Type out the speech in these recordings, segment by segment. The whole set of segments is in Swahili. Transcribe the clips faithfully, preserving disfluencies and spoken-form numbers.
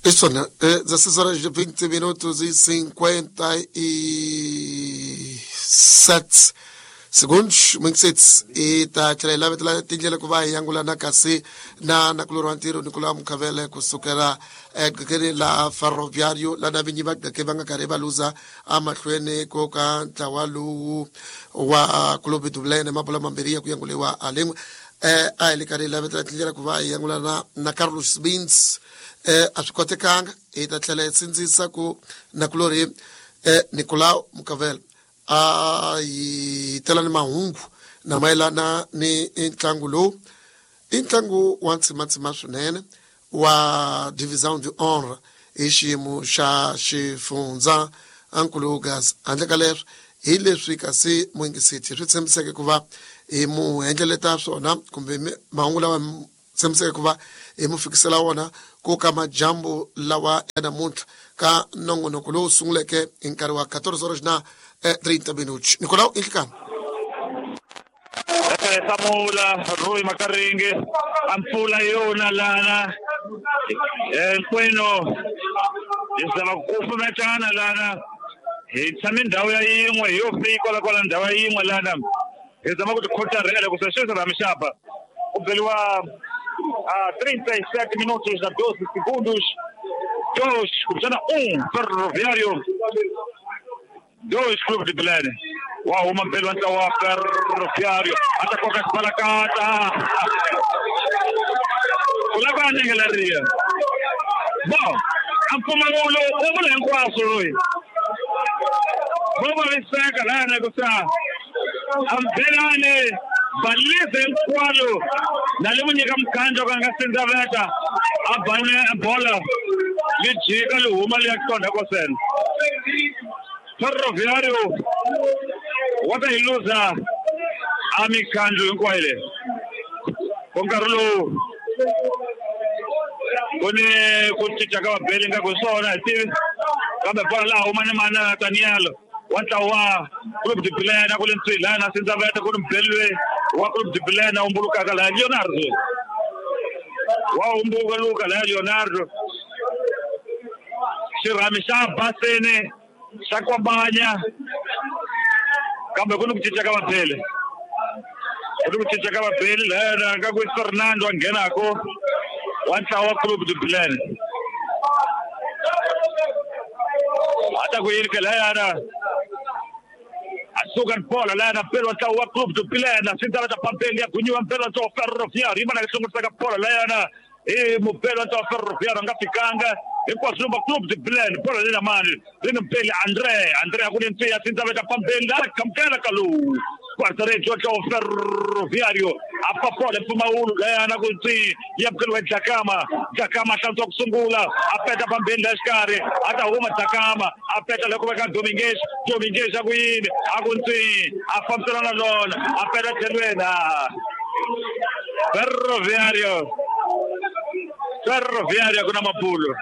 Isso, né? dezesseis horas de vinte minutos e cinquenta e sete segundos. Mwingsets ita chela betla tijela kuva yangula na kasi na na kuloro antiro Nicola Mukavele kusukera gakere la ferroviario la navinyiva gakevanga kareba luza amahlwene koka tawalu wa club dublene mapola mamberia kuyangulewa alim eh aile karela betla tijela kuva yangula na na Carlos Beans eh asikotekanga ita chela sinzisa ku na kulori eh Nicola Mukavele a itela ni mahungu na maelana ni intlangu lo intlangu wansi matsima swinene wa division de honor ixiyimo xa xifunza ankulugas handle ka leswi hi leswi kasi muingisiti swi tshembiseke ku va hi mu endleleta swona kumbe mahungu lawa tshembiseke ku va hi mu fikisela wona ku ka majambu lawa ya namuntlha ka nongonoko lowu sunguleke hi nkarhi wa catorze horas na trinta minutos. Nicolau, Ilkan. Samula, Rui Makaringe, Ampula Yona Lana, El Bueno, Isama Kufumetana Lana, it's a Mindawa Ying, where you free Kolakolan Dawayim Lana. It's a Moku Kota Reda with a Shusha Mishapa. Ubelua trinta e sete minutos da doze segundos. Dois, Cusana um, Ferroviário. Dois clubes de Belém. Uau, uma pelo anta o Ferroviário. Atacou com a palacata. Colava a galeria. Bom, ampuma ulo, ulo em quase hoje. Vamos ver se a galera negociar. Ambelane, baliza em qualo. Na limunha camcando com a cinzaveta. A bane a bola. Me chega o uma liação negociar. Ferroviário, what a loser, Ami Kanju in Quaile. Concarlo, Kone Kuchaka Belinga Gusona, come for La Humanamana Daniel, what our group de Plan, I couldn't see Lana since I've had a good Belway, what group de Plan, Umbuka Leonardo. Wow, Umbuka Leonardo. Shiramisha Basene. Sakwabanya kama kuna kuchicha kama pele kuna kuchicha kama pele la ngakwe Fernando angena ko wanta wa club de Belém hata kuirika la yana asukan pola la na pelo wanta wa club de Belém na sintara ta pampeli kunywa pelo to Ferroviário imana kisonga pola la yana e mo pelo to Ferroviário ngafikanga e qua sono club di Belém poi la mano lino pelle Andrea Andrea con in tia senza avere pampella camcana calu quarta reggio che Ferroviário a papole fuma uno ana così yabkelo Jakama Jakama tanto sungula apeta pampella scare ata uma Jakama apeta le come Domingues Domingues a guide a così a famsela la zona apeta terrena Ferroviário Ferroviário con Amapulo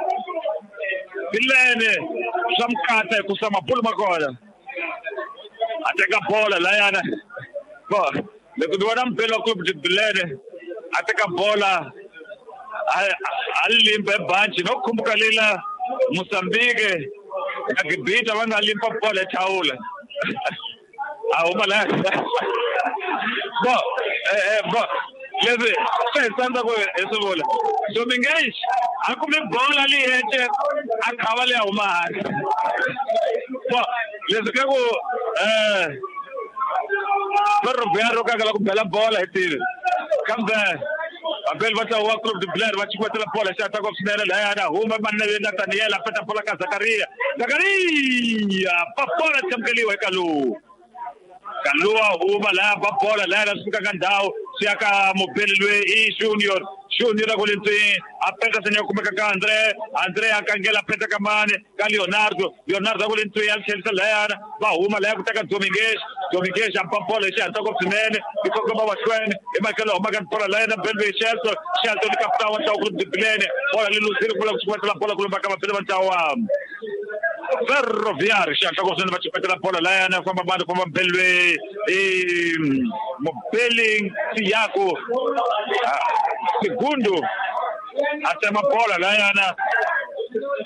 Belém, Samkata com Amapulo agora. Até que a bola lá yana. Bom, depois pelo clube de Belém, até que a bola ali limpa banchi, não como kalila Moçambique, akibita wanga limpa bola chaula. Ah, uma lá. Bom, eh bom. Leve, pensando com essa bola. Domingues, a comer bola ali, gente, a cavalo é uma. Bom, leve que o eh Ferroviário que aquela com bela bola, esse. Cambe, a bela vai ao clube de Belém, vai te botar a bola, já tá com cinema lá, na rua, mas não é Nathaniel, a peta bola com Zacaria. Zacaria, papola também o Calu. Kalua uma lá, papola lá, na suca candau, se a mobile e Junior, Junior agulinte, a peta senhor como que André, André a cangela peta camane, Leonardo, Leonardo agulinte al Chelsea lá, va uma lá com a Domingues, Domingues a papola já tá com Simene, e com como vai Swen, e mais que não, mas por lá na Belve Chelsea, Chelsea de capitão então grupo de Belém, olha ali no círculo com a bola com o bacana pelo então Ferroviário, já tá gostando de bater a bola lá, na forma banda como Belve e Mobeling, Tiago, segundo, até uma bola lá, na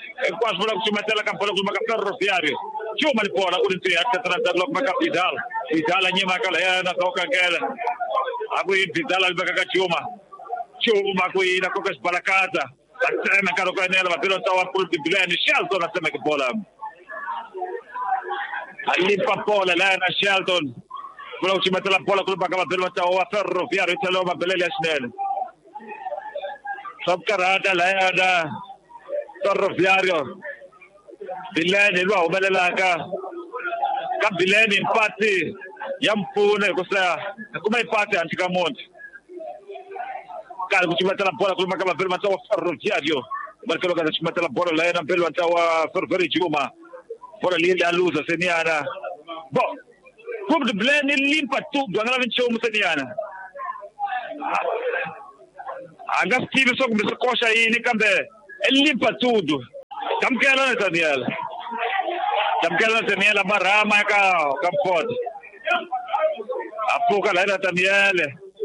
quase por cima dela campo com uma ferroviário chuma de bola com isso até tratar logo para Vidal Vidal anyi makala na toka kela aku Vidal albaka chuma chuma ku ina ko kas balakata atena karo kanela ma pelota wa por de Bilene Shelton asema que bola ali pa bola lá na Shelton por cima dela bola com uma pelota wa ferroviário telo ma belele asnel सब कराटा लाया था ferroviário Bilene lo umelela ka ka Bilene empate yampune kosa kuma empate antika monte cara kuchimata la bola kuluma kama vile matawa ferroviário marka lo kana chimata la bola la na pelo matawa ferroviário chuma bola lile aluza seniana bo como de Bilene limpa tudo angala vincho museniana Anga Steve só começou a coxa aí, nem cambe. Ele limpa tudo. Tam que ela, Daniel. Tam que ela, Daniel, a barama é cá, campode. A pouca lá era Daniel.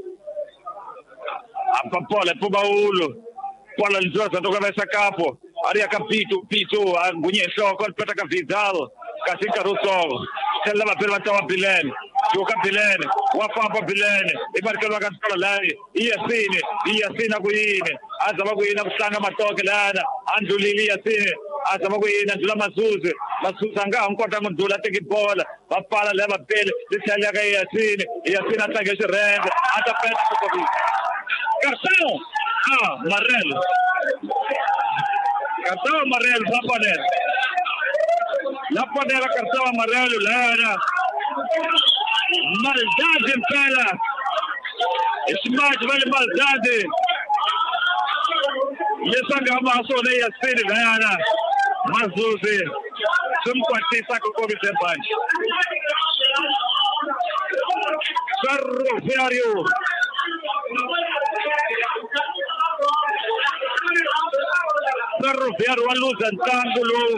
A papola, é pro baúlo. Pola lisosa, toca vai sacar, pô. Aria capito, pito, a gunhe só, quando peta com Vidal. Cassim Caruso. Se leva pelo Matawa Bilene. Joka Bilene, wafamba Bilene, ibarikelo katika lai, iyasini, iyasina kuyini, azama kuyini kusanga matoke lana, andulili iyasini, azama kuyini andula masuzi, masuzi anga nkota ngundula teki bola, bapala leva pele, lishalya ka iyasini, iyasini atangeshe rende, atapeta kukobi. Cartão, ah, amarelo. Cartão amarelo, Lapanela. Lapanela, cartão amarelo, lana. Maldade pela esse match vale maldade e essa gama soleia série velha mas hoje são quase saco como sempre ferroviário ferroviário a luz antângulo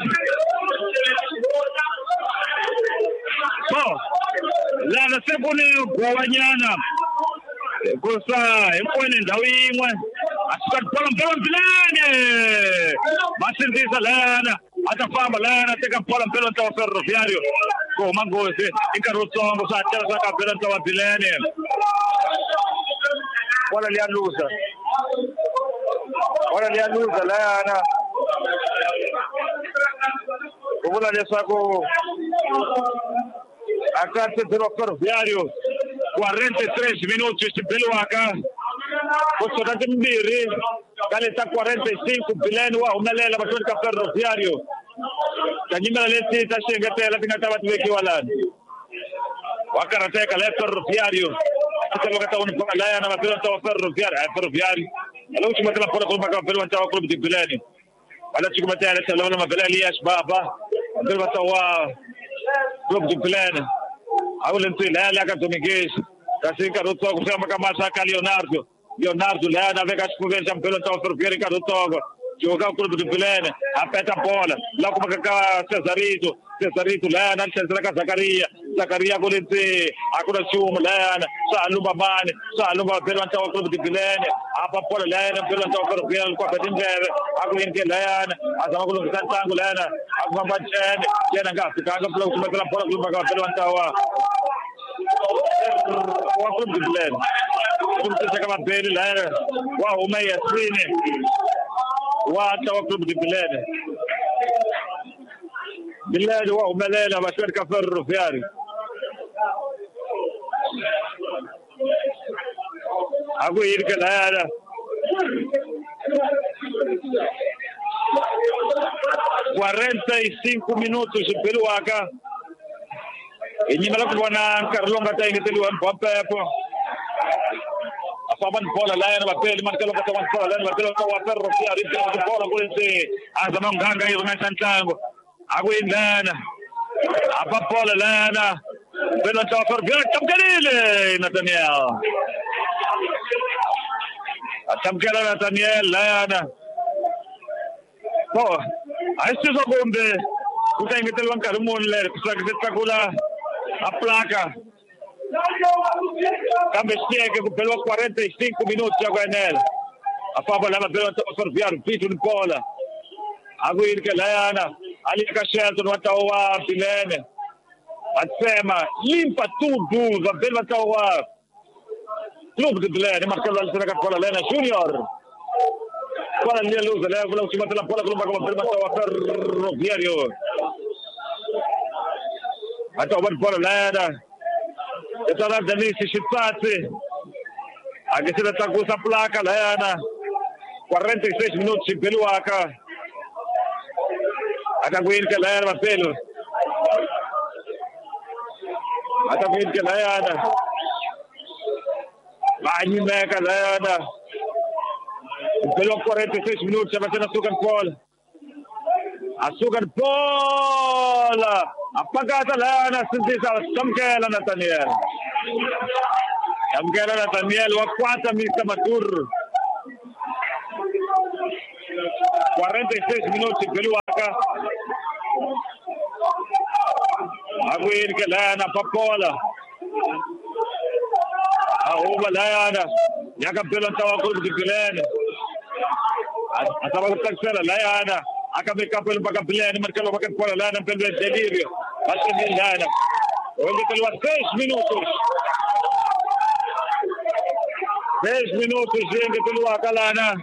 bom la na sebone gwanyana kosa empone ndawo imwe asitaphala mpela Bilene masindisa lana atafamba lana teka mphala mpela ntawa ferroviário ko mangozi inkarutsongo satela saka mpela ntawa Bilene wala lialuza wala lialuza lana kubula lesako Acá pelo ferroviário quarenta e três minutos pelo acá o soldado Mbiri kaleta quarenta e cinco Bilene wa umelela batoka ferroviário kanyima leti tashenga tela tingataba tuwekiwala wakarata kala ferroviário kama kata unipaka la na mapelo tawa ferroviário ferroviário alo chuma tela pora kwa pelo tawa club de Bilene wala chuma tela tela na mapelo Elias Baba pelo tawa club de Bilene Aula ntila la ka Domingues kasi Caruso kusema kama saka Leonardo Leonardo lá na vega conversa pelo tawa ferroviário Caruso joga o clube de Bilene apeta a bola lá como que Cesarito Cesarito lá na Cesar ka Zakaria Zakaria golente akura chuma lá salumba mane salumba pelo tawa clube de Bilene apa bola lá na pelo tawa ferroviário kwa Bedingere akuinke lá azama kulo tango lá akuma bachene tena ngapi kanga pelo kumekela bola clube ka pelo tawa wa clube de Bilene kumtesa kama beli lá wa umeya sine Wata wa club de Bilene Bilene wa umelela bashirika ferroviário Agu irka lana quarenta e cinco minutos pelo acá Enyimala kubona Carlonga tainga telu ampepo Saban bola lá na papel marcelo que saban bola lá marcelo que o ferroviário tem bola por esse azama nganga aí na Santango água indana a bola lá na pelo que o ferroviário tamquele Nathaniel a tamquela Nathaniel lá na pô aí se o bombe o tem que ter um carro ler para que se calcula a placa Cambe chega pelo quarenta e cinco minutos agora nela. A fava leva pelo ferroviário, pito de bola. Akuirke layana alika Shelton watawa bilene atsema limpa tudo za bel watawa club de bilene marcando al sena para Lena Junior para linha luz leva pela última pela bola club para bel watawa Ferroviário atawa para Lena etara Denise Chipati akisema tagusa placa Lena quarenta e seis minutos pelo aka atakuirke Lena pelo atakuirke Lena Bani meka Lena pelo quarenta e seis minutos vai ser na Sugan Paul a Sugan Paul apagata Lena sentisa Samkela Nathaniel Samkela Nathaniel wa quarta mista matur quarenta e seis minutos pelo aka Akuirke Lena Papola Ahuba Lena Yaka pelo tawa grupo de Bilene Atava o terceira Lena Acabei pelo para Bilene marcando para Papola Lena pelo delírio Basta Lena onde pelo seis minutos seis minutos gente pelo Akalana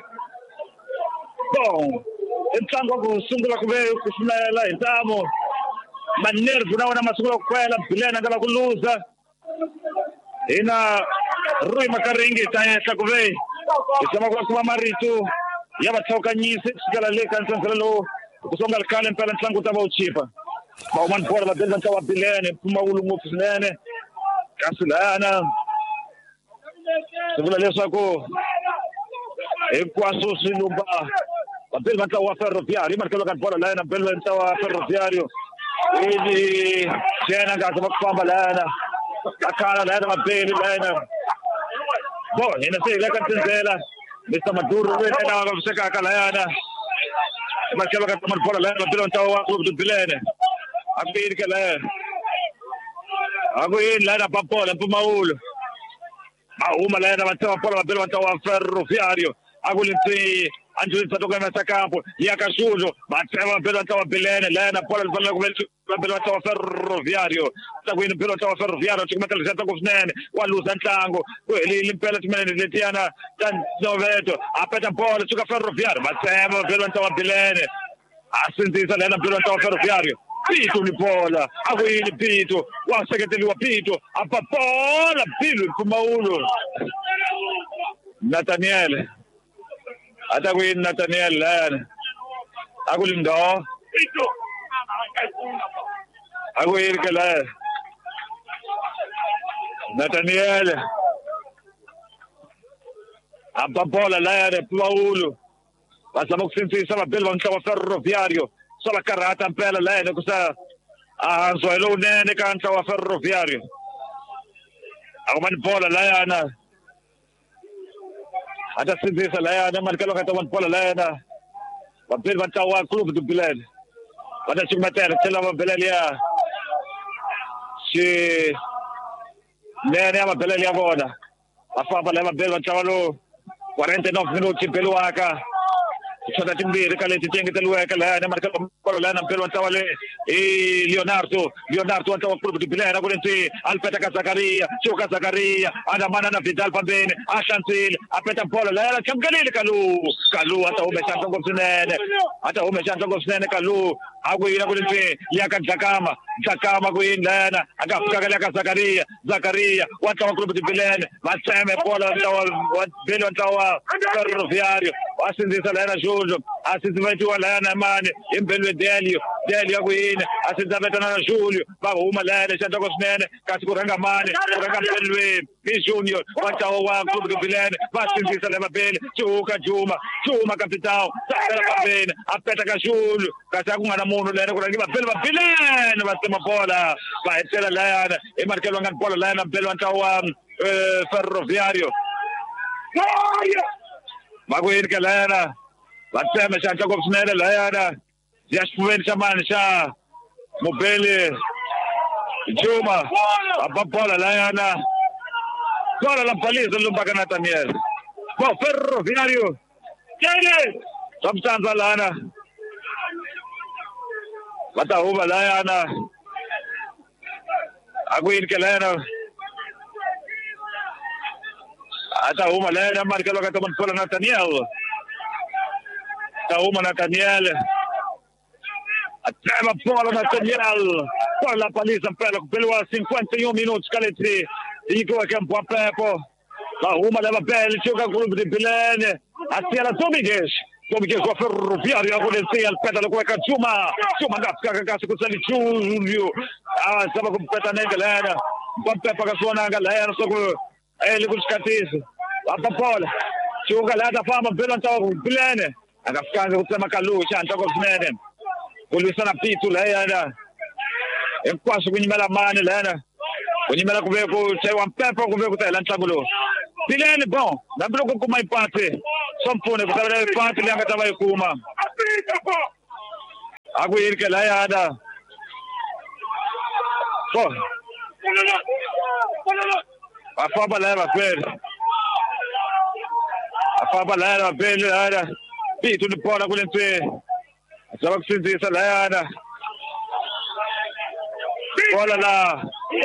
Bom Entsango kusungula kubeyo kusimela intamo manervu naona masungula kwela Bilene ngala kuluza ina Rui Makaringi tayesa kubeyo isema kwa kuma maritu yabatoka nyisi sikala leka nsanzalo kusonga kale mpela ntsangu taba uchipa bauman bora badenza ntawa Bilene puma ulungu Bilene kasilana Sibula leso ko ekwaso silumba Babel ntawa Ferroviário marcando kan bola Lena Babel ntawa Ferroviário ele tena ngaka kwamba Lena akala Lena Babel Lena Bom, ina sei la cantenzela Mister Maduro Lena ngabuseka akala Lena marcando kan bola Lena Babel ntawa club de Bilene Abirke Lena Aguin Lena Papola Pumaul Mauma Lena ntawa bola Babel ntawa Ferroviário Agulinti Anjuli tatoka na campo yakashuzo batema pelo tawa Bilene Lena Paula fala com ele pelo tawa Ferroviário takwini pelo tawa Ferroviário tukumata lizata kufnene waluza ntango ele limpela tumene letiana dan noveto apeta Paula tuka Ferroviário batema pelo tawa Bilene asintisa Lena pelo tawa Ferroviário Pito ni Paula akwini Pito waseketeli wa Pito apa Paula Pilo kumaulo Nathaniel Atakwin Nathaniel Lena Akulindo Akuirke Lena Nathaniel Apapola Lena Paulo Passamos sentir sama belva ntawa Ferroviário Sola karata mpela Lena kusa Ahanso elo nene kan ntawa Ferroviário Akuman Paula Lena Ada sendiri Lena marcando katawan Paula Lena Babel ntawa club de Bilene Pada sumater tela Bilelia si Nene ama Bilelia bona Afaba leva Babel ntawa lo quarenta e nove minutos pelo aka Soda timbiri kale titenge telu aka Lena marcando Paula Lena pelo ntawa le e Leonardo Leonardo ntawa club de Bilene agora Alpeta Zakaria Chuka Zakaria ada mana na Vidal pambene Ashantil apeta Paula Lena chamgalile kalu kalu ata umechanta ngomsinene ata umechanta ngomsinene kalu agwira kulinti yaka Zakama Zakama kuindana akafika kale ka Zakaria Zakaria wata wa club de Bilene maseme Paula ntawa Bilene ntawa Ferroviário asindisa Lena Jujo asindisa Lena mane imbelwe Delio Delio kuina asindisa na Julio baba uma Lena chanta ngomsinene kasi kuranga mane kuranga belwe P Junior wata wa club de Bilene basindisa Lena Babel chuka Juma Juma capitão Sakala Babel apeta ka Julio kasi akungana munhu Lena kurangiba Babel Bilene basema bola vai tela Lena e marcelo ngan bola Lena Babel ntawa Ferroviário Maguirke Lena basema chanta ngomsinene Lena Yashpuven chamana cha Mobile Juma apapola Lena Bola la paliza lumbaga Nathaniel Bo Ferroviário Tiene Samsanza Lana va ta huma layana aguin ke layana ata huma layana marcelo ka taman pola Nathaniel ta huma Nathaniel atreva pola Nathaniel por la paliza pelo pelo a cinquanta e um minutos calete e com a campo a Pepo ta huma leva bel gioca con il Belene assieme a Tomiges Tomiges com a Ferroviário acontecia al pedalo com a Cachuma Cachuma gasca gasca com o Julio ah estava com peta na galera com a Pepo com a galera só com ele com os catis a Papola joga lá da fama pelo então Belene a gasca com o Makalu chanta com os menen polícia na pitula era em quase com nimela mane lá Unimela ku veko sai wan pepo ku veko tai lantagulo. Bilene bon, na bloco ku mai parte. Sompone ku tawale parte lenga tawai kuma. Aku ir ke la ada. So. Afa bala ba per. Afa bala ba per ada. Pi tu ni pora ku lente. Sabak sinzi sa la ada. Bola la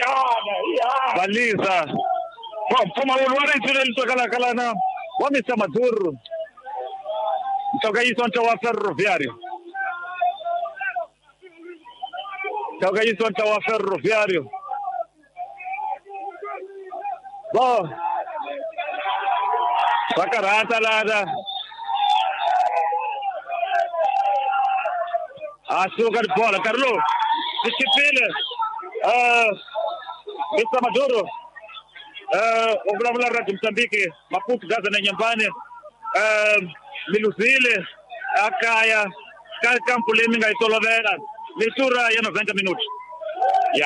Baliza Puma ulwara itunel tokala kala na wamisa maduru Toka hizo ntawa Ferroviário Toka hizo ntawa Ferroviário Bo Sakarata lada Açúcar bola Carlo disciplina Ah Mr. Maduro, uh, o Blabla Radio Moçambique, Maputo, Gaza, Nhambane, uh, Miluzile, Akaya, Campo Leminga e Tolovera, leitura e noventa minutos. Ja,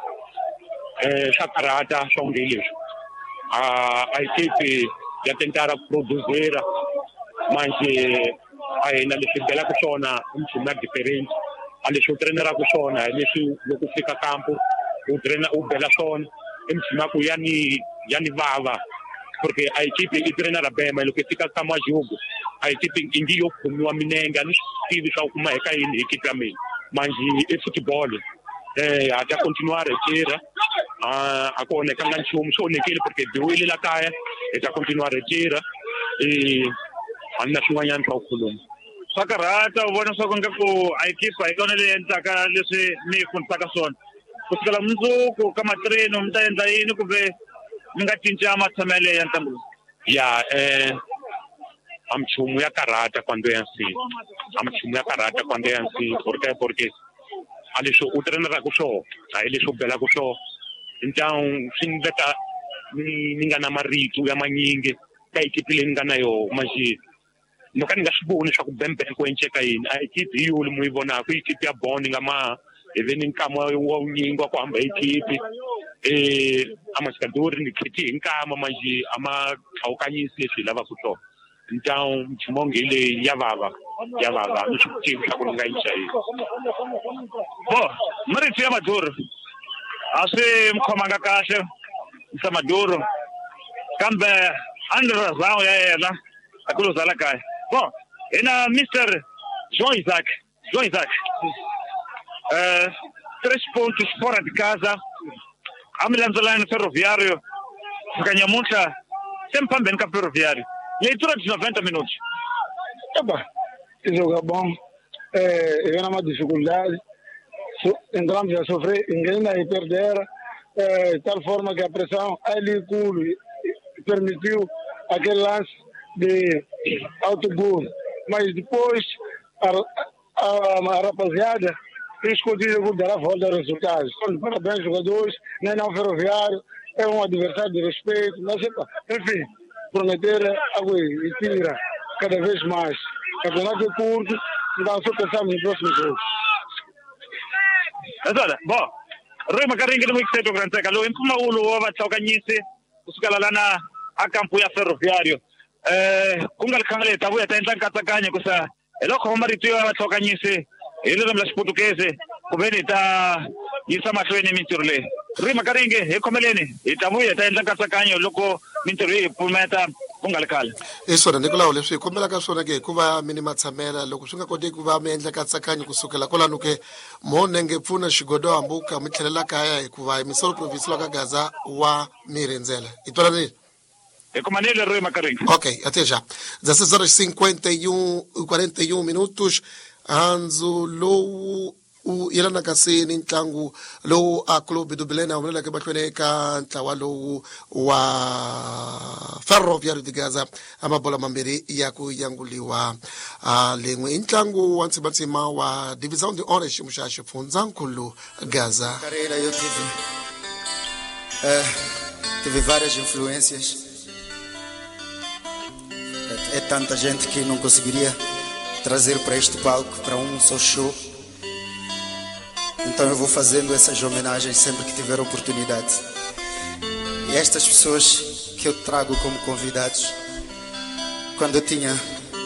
é, Chacarata são deles. A, a equipe já tentaram produzir, mas aí na licença que são um time diferente. Ali o treinador que são, ali o que fica campo. O treina o Belason em cima com yani yani vava porque a equipe e treina bem mas o que fica como jogo a equipe indio como a minenga não tive só como é que a equipe a mim mas e futebol é até continuar a tirar a a conectar com o chum naquele porque deu ele lá caia e já continuar a tirar e a nação yan para o colom Sakarata ubona só com que a equipe aí quando ele entra cara ele me contactação Kusikala mzuku kama treno mtaenda yini kuve mingatinja amathamele ya ntambulo. Ya eh amchumu ya karata quando é assim. Amchumu ya karata quando é assim, porque porque ali só o treinador que só, aí ele só bela que só. Então, sim beta ninguém na marito ya manyinge, a equipe linga nayo, mas não kan ngasibone swa ku bembe ko encheka yini. A equipe yulu muibona ku equipe ya bonding ama even inkama wonyingwa kwamba equipe eh amasikadori nikhiti inkama manje ama khawukanyisi leswi lava ku to então chimongile yavava yavava nchikuthi sakulunga inchayi bo mari tsiya maduro ase mkhomanga kahle samaduro kambe andra zao ya yena akulozala kaya bo ena mister João Isaac João Isaac Uh, três pontos fora de casa. A Milanzolã no Ferroviário ganha muito. Sempre bem com o Ferroviário. Leitura de noventa minutos. Epa, esse jogo é bom. É, é uma dificuldade. So, entramos a sofrer, engana e perder. É, de tal forma que a pressão ali permitiu aquele lance de autogol. Mas depois a, a, a rapaziada escondido por dar a volta aos resultados. Parabéns, jogadores, nem não Ferroviário, é um adversário de respeito, mas enfim, prometer algo e tira cada vez mais. Campeonato é curto, então só pensamos nos próximos jogos. Olha, bom, Rui Macaringa no Mixed do Grande Calo, em uma ulo vai tocanyise, os calalana a campo ya Ferroviário. Eh, kungal kangale tabu ya tenta katakanya kusa. Elo ko marito ya tocanyise. Ele não é português, o bem está isso é mais bem minturle. Rui Macaringa, é como ele, e tabu ya tenta katakanya loko minturle por meta ku nga le khale. Hi swona ni ku lawa leswi hi kombelaka swona ke ku va mi ni matshamela loko swi nga koteki ku va mi endla nkatsakanyo kusukela kwalano ke mo nenge pfuna xigodo hambuka mi tlhelela kaya hikuva hi misolo province ka Gaza wa mi rindzela hi twananile. E como nele Rui Macarinho. Ok, até já. dezesseis horas e cinquenta e um, quarenta e um minutos. Hanzu lowu u yelana kasi ni ntlangu lowu a club du Bilena umlela ke mahlweni eka ntlawa lowu wa Ferroviario di Gaza amabola mambiri ya ku yanguliwa uh, lengwe intlangu wa ntsibatsima wa Divisão de Honra ximuxa xifundzakulu Gaza. Carreira eu tive uh, tive várias influências. É, é tanta gente que não conseguiria trazer para este palco, para um só show. Então eu vou fazendo essas homenagens sempre que tiver oportunidade. E estas pessoas que eu trago como convidados, quando eu tinha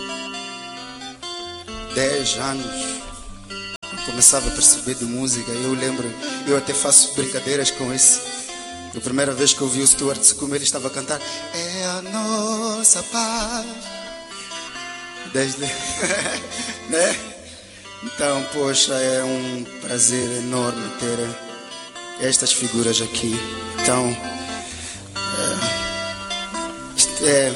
dez anos, eu começava a perceber de música. Eu lembro, eu até faço brincadeiras com isso. A primeira vez que eu vi o Stuart como ele estava a cantar, é a nossa paz. Desde, né? Então, poxa, é um prazer enorme ter estas figuras aqui. Então, é, é,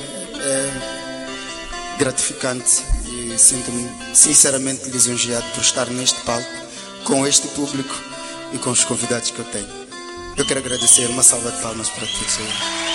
é gratificante e sinto-me sinceramente lisonjeado por estar neste palco, com este público e com os convidados que eu tenho. Eu quero agradecer, uma salva de palmas para todos.